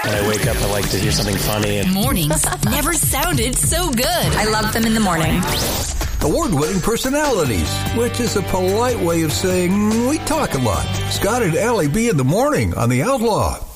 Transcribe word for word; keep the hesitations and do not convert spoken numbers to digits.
When I wake up, I like to hear something funny. Mornings never sounded so good. I love them in the morning. Award-winning personalities, which is a polite way of saying we talk a lot. Scott and Allie B in the morning on The Outlaw.